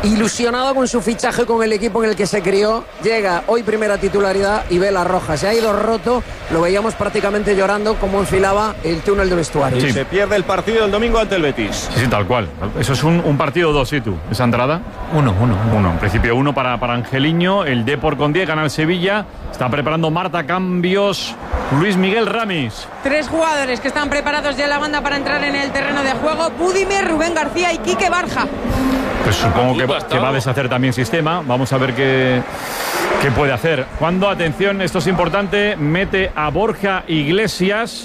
ilusionado con su fichaje con el equipo en el que se crió, llega hoy primera titularidad y ve la roja. Se ha ido roto, lo veíamos prácticamente llorando como enfilaba el túnel del vestuario. Sí. Se pierde el partido el domingo ante el Betis. Sí, tal cual. Eso es un partido 2, ¿sí tú? ¿Esa entrada? 1. En principio 1 para Angeliño. El Depor con 10 gana el Sevilla. Está preparando Marta cambios. Luis Miguel Ramis. 3 jugadores que están preparados ya en la banda para entrar en el terreno de juego: Budimir, Rubén García y Quique Barja. Pues supongo que va a deshacer también sistema. Vamos a ver qué puede hacer. Cuando, atención, esto es importante, mete a Borja Iglesias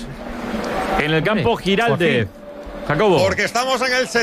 en el campo Giraldez. Jacobo. Porque estamos en el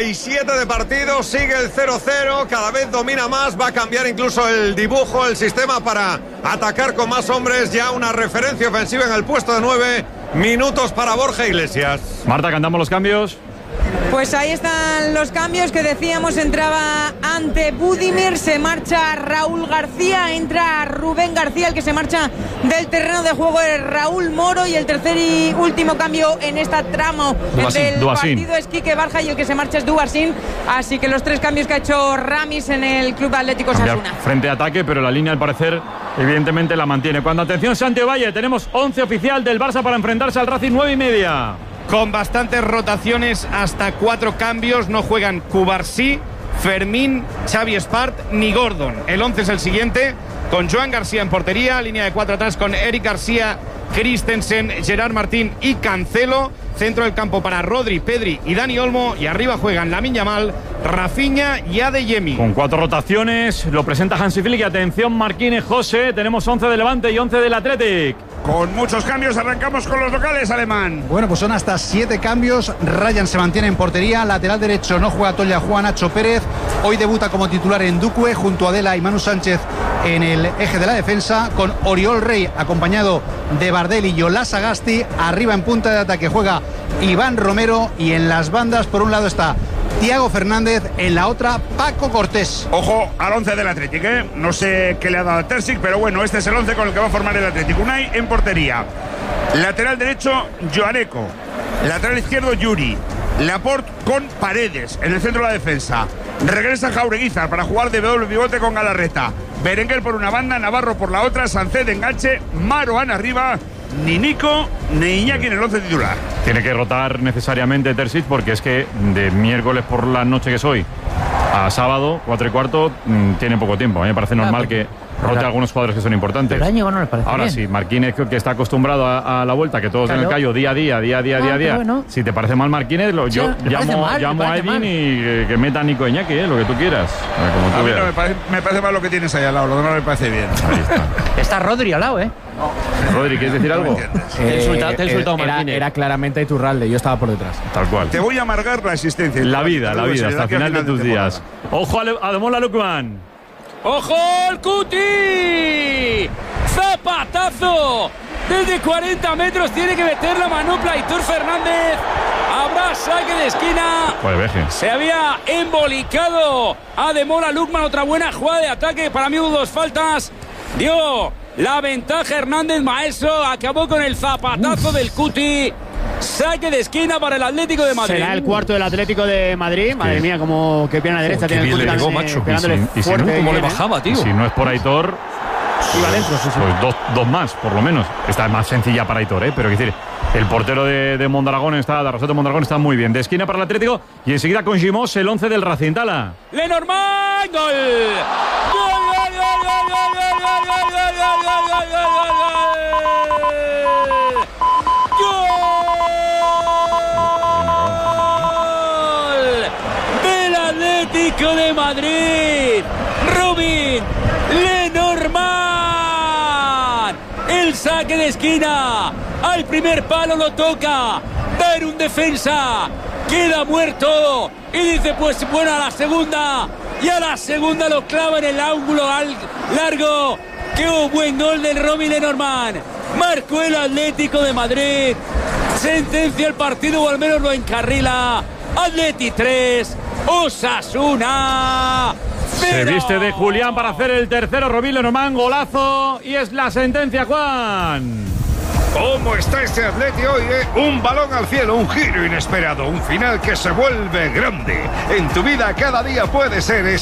77 de partido, sigue el 0-0, cada vez domina más, va a cambiar incluso el dibujo, el sistema para atacar con más hombres, ya una referencia ofensiva en el puesto de 9 minutos para Borja Iglesias. Marta, ¿cantamos los cambios? Pues ahí están los cambios que decíamos. Entraba ante Budimir, se marcha Raúl García, entra Rubén García. El que se marcha del terreno de juego es Raúl Moro, y el tercer y último cambio en esta tramo del partido es Quique Barja, y el que se marcha es Dubarsín. Así que los 3 cambios que ha hecho Ramis en el Club Atlético Osasuna. Frente a ataque, pero la línea al parecer evidentemente la mantiene. Cuando, atención, Santi Valle, tenemos 11 oficial del Barça para enfrentarse al Racing 9:30. Con bastantes rotaciones, hasta 4 cambios. No juegan Cubarsí, Fermín, Xavi Espart ni Gordon. El 11 es el siguiente, con Joan García en portería, línea de 4 atrás con Eric García, Christensen, Gerard Martín y Cancelo. Centro del campo para Rodri, Pedri y Dani Olmo, y arriba juegan Lamine Yamal, Rafinha y Adeyemi. Con 4 rotaciones, lo presenta Hansi Flick. Y atención, Marquínez, José, tenemos 11 de Levante y 11 del Athletic. Con muchos cambios, arrancamos con los locales, Alemán. Bueno, pues son hasta 7 cambios. Ryan se mantiene en portería. Lateral derecho no juega Toya, juega Nacho Pérez. Hoy debuta como titular en Duque, junto a Adela y Manu Sánchez en el eje de la defensa, con Oriol Rey acompañado de Bardel y Yolas Sagasti. Arriba en punta de ataque juega Iván Romero, y en las bandas por un lado está Thiago Fernández, en la otra Paco Cortés. Ojo al 11 del Athletic, ¿eh? No sé qué le ha dado a Terzic, pero bueno, este es el 11 con el que va a formar el Athletic. Unai en portería. Lateral derecho, Joaneco. Lateral izquierdo, Yuri. Laporte con Paredes en el centro de la defensa. Regresa Jaureguizar para jugar de doble pivote con Galarreta. Berenguer por una banda, Navarro por la otra, Sancet de enganche, Marouane arriba. Ni Nico ni Iñaki en el 11 titular. Tiene que rotar necesariamente Terzic, porque es que de miércoles por la noche, que es hoy, a sábado, 4:15, tiene poco tiempo. A mí me parece normal que rote algunos jugadores que son importantes. Pero Íñigo no le parece ahora bien. Sí, Marquínez, que está acostumbrado a la vuelta, que todos en el callo día a día. Bueno. Si te parece mal Marquínez, yo llamo a Edwin y que meta a Nico Iñaki, lo que tú quieras. Como tú veas. Me parece mal lo que tienes ahí al lado, lo demás me parece bien. Ahí está. Está Rodri al lado, ¿eh? Rodri, ¿quieres decir algo? Te he insultado Martínez. Era claramente Iturralde, yo estaba por detrás. Tal cual. Te voy a amargar la existencia. La vida, hasta el final de tus días. Ojo a Ademola Lookman. ¡Ojo al Cuti! ¡Zapatazo! Desde 40 metros tiene que meter la manopla Aitor Fernández. Habrá saque de esquina. Se había embolicado Ademola Lookman. Otra buena jugada de ataque. Para mí hubo 2 faltas. Dio la ventaja Hernández Maeso. Acabó con el zapatazo del Cuti. Saque de esquina para el Atlético de Madrid. Será el cuarto del Atlético de Madrid. Madre mía, como que pierna derecha tiene el Cuti. Pegándole fuerte. ¿Cómo le bajaba, tío? Y si no es por Aitor, iba dentro, sí. Pues dos más, por lo menos. Esta es más sencilla para Aitor, pero es decir, el portero de Mondragón está, de Rosato Mondragón, está muy bien. De esquina para el Atlético, y enseguida con Gimos, el 11 del Racing. Tala. Lenormand, gol. Atlético de Madrid, Robin Lenormand. El saque de esquina, al primer palo lo toca, ver un defensa, queda muerto y dice pues bueno a la segunda, y a la segunda lo clava en el ángulo largo. Qué buen gol del Robin Lenormand. Marcó el Atlético de Madrid, sentencia el partido, o al menos lo encarrila. Atleti 3, Osasuna 0. Se viste de Julián para hacer el tercero. Robin Lenormand, golazo, y es la sentencia, Juan. ¿Cómo está este Atleti hoy, Un balón al cielo, un giro inesperado, un final que se vuelve grande. En tu vida cada día puede ser